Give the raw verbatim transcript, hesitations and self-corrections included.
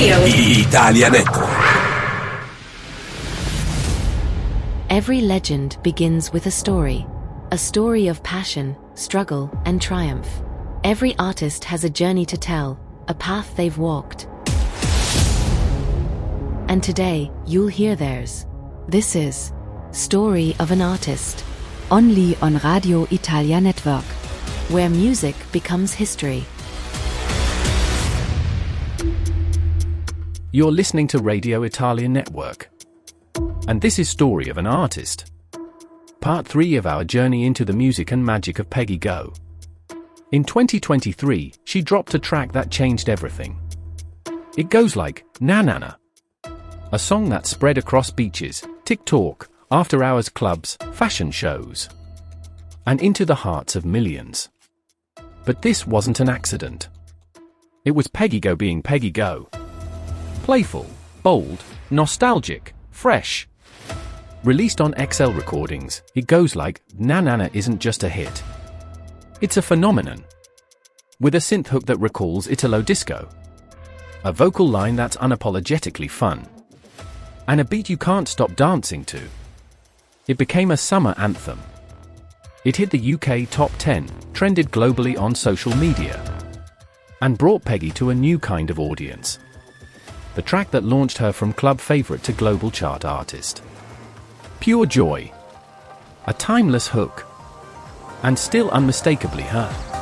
Radio Italia Network. Every legend begins with a story. A story of passion, struggle, and triumph. Every artist has a journey to tell, a path they've walked. And today, you'll hear theirs. This is Story of an Artist. Only on Radio Italia Network, where music becomes history. You're listening to Radio Italia Network. And this is Story of an Artist. Part three of our journey into the music and magic of Peggy Go. In twenty twenty-three, she dropped a track that changed everything. It goes like, Na Na Na. A song that spread across beaches, TikTok, after-hours clubs, fashion shows, and into the hearts of millions. But this wasn't an accident. It was Peggy Go being Peggy Go. Playful, bold, nostalgic, fresh. Released on X L recordings, it goes like, Na Na Na isn't just a hit. It's a phenomenon. With a synth hook that recalls Italo disco. A vocal line that's unapologetically fun. And a beat you can't stop dancing to. It became a summer anthem. It hit the U K top ten, trended globally on social media, and brought Peggy to a new kind of audience. The track that launched her from club favorite to global chart artist. Pure joy. A timeless hook. And still unmistakably her.